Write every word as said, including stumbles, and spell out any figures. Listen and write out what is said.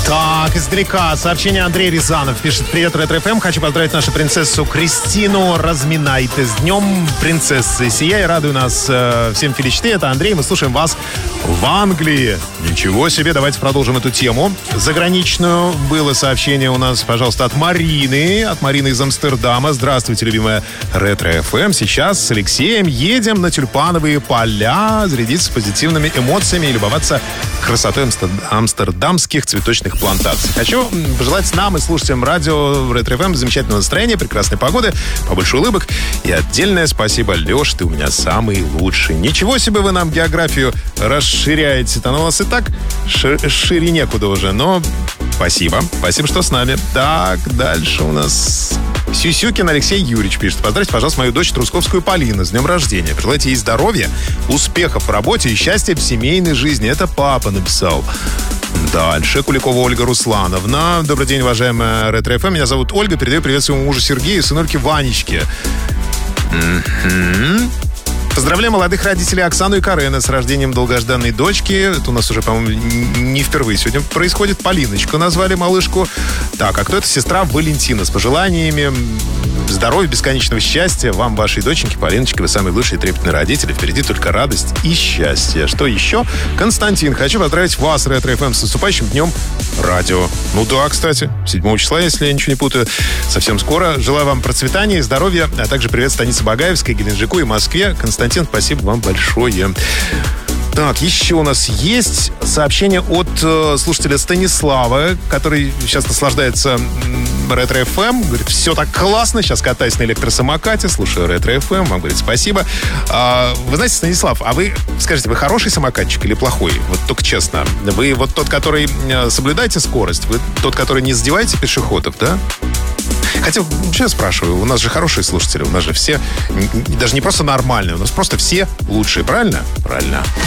Так, издалека сообщение Андрей Рязанов пишет: привет, Ретро-ФМ, хочу поздравить нашу принцессу Кристину Разминайте с днем принцессы. Сияй, радуй нас э, всем феличты. Это Андрей, мы слушаем вас в Англии. Ничего себе, давайте продолжим эту тему заграничную. Было сообщение у нас, пожалуйста, от Марины, от Марины из Амстердама. Здравствуйте, любимая Ретро-ФМ. Сейчас с Алексеем едем на тюльпановые поля, зарядиться позитивными эмоциями и любоваться красотой амстердамских цветочных плантаций. Хочу пожелать нам и слушателям радио Ретро-ФМ замечательного настроения, прекрасной погоды, побольше улыбок. И отдельное спасибо, Леш, ты у меня самый лучший. Ничего себе вы нам географию расширяете. Она у нас и так ши- шире некуда уже. Но спасибо. Спасибо, что с нами. Так, дальше у нас Сюсюкин Алексей Юрьевич пишет: поздравьте, пожалуйста, мою дочь Трусковскую Полину с днем рождения. Пожелайте ей здоровья, успехов в работе и счастья в семейной жизни. Это папа написал. Дальше Куликова Ольга Руслановна. Добрый день, уважаемая Ретро-ФМ. Меня зовут Ольга. Передаю привет своему мужу Сергею и сынульке Ванечке. Mm-hmm. Поздравляю молодых родителей Оксану и Карена с рождением долгожданной дочки. Это у нас уже, по-моему, не впервые сегодня происходит. Полиночку назвали малышку. Так, а кто это? Сестра Валентина. С пожеланиями здоровья, бесконечного счастья вам, вашей доченьке Полиночке. Вы самые лучшие и трепетные родители. Впереди только радость и счастье. Что еще? Константин, хочу поздравить вас, Ретро-ФМ, с наступающим днем радио. Ну да, кстати, седьмого числа, если я ничего не путаю, совсем скоро. Желаю вам процветания, здоровья, а также привет станице Багаевской, Геленджику и Москве. Константин, спасибо вам большое. Так, еще у нас есть сообщение от э, слушателя Станислава, который сейчас наслаждается Ретро-ФМ. Говорит, все так классно, сейчас катаюсь на электросамокате, слушаю Ретро-ФМ. Вам говорит спасибо. А, вы знаете, Станислав, а вы, скажите, вы хороший самокатчик или плохой? Вот только честно. Вы вот тот, который соблюдаете скорость? Вы тот, который не задеваете пешеходов, да? Хотя, что я спрашиваю, у нас же хорошие слушатели, у нас же все, даже не просто нормальные, у нас просто все лучшие, правильно? Правильно.